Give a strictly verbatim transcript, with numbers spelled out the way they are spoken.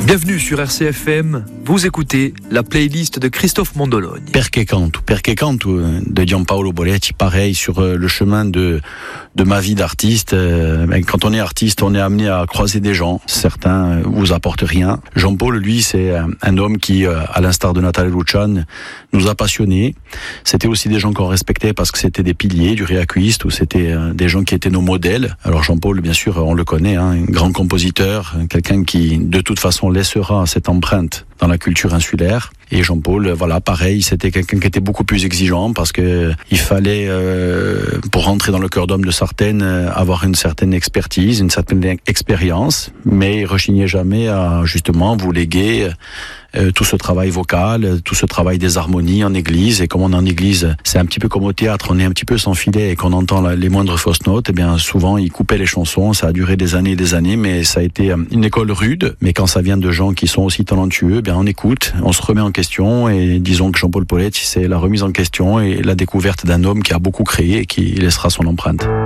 Bienvenue sur R C F M, vous écoutez la playlist de Christophe Mondologne. Perché canto, perché canto de Gianpaolo Boletti, pareil sur le chemin de, de ma vie d'artiste. Quand on est artiste, on est amené à croiser des gens, certains vous apportent rien. Jean-Paul, lui, c'est un homme qui, à l'instar de Nathalie Lucian, nous a passionnés. C'était aussi des gens qu'on respectait parce que c'était des piliers du réacuiste, ou c'était des gens qui étaient nos modèles. Alors Jean-Paul, bien sûr, on le connaît, hein, un grand compositeur, quelqu'un qui, de toute façon, laissera cette empreinte dans la culture insulaire. Et Jean-Paul, voilà, pareil, c'était quelqu'un qui était beaucoup plus exigeant parce que il fallait, euh, pour rentrer dans le cœur d'homme de Sartène, avoir une certaine expertise, une certaine expérience, mais il rechignait jamais à justement vous léguer euh, tout ce travail vocal, tout ce travail des harmonies en église. Et comme on est en église, c'est un petit peu comme au théâtre, on est un petit peu sans filet et qu'on entend la, les moindres fausses notes, et bien souvent il coupait les chansons, ça a duré des années et des années, mais ça a été une école rude. Mais quand ça vient de gens qui sont aussi talentueux, bien on écoute, on se remet en question, et disons que Jean-Paul Boletti, c'est la remise en question et la découverte d'un homme qui a beaucoup créé et qui laissera son empreinte.